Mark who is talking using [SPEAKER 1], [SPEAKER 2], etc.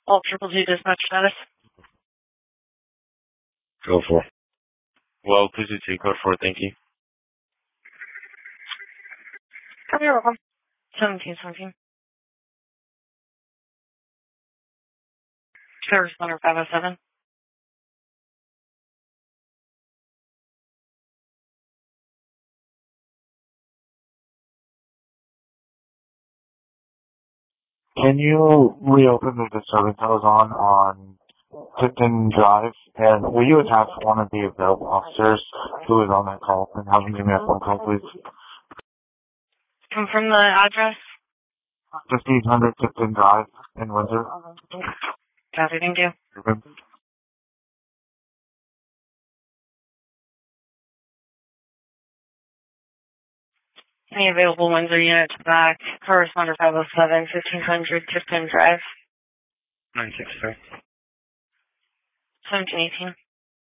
[SPEAKER 1] All 222 dispatch status.
[SPEAKER 2] Go for it. Well, please do code 4, thank you.
[SPEAKER 1] Copy, you're welcome. 1717. Service Center 507.
[SPEAKER 3] Can you reopen the disturbance that was on Tipton Drive? And will you attach one of the available officers who was on that call and have them give me a phone call, please?
[SPEAKER 1] Confirm the address.
[SPEAKER 3] 1500 Tipton Drive in Windsor.
[SPEAKER 1] Copy, thank you. Any available Windsor units back. Corresponder 507, 1500 Tipton Drive.
[SPEAKER 2] 963.
[SPEAKER 1] 1718.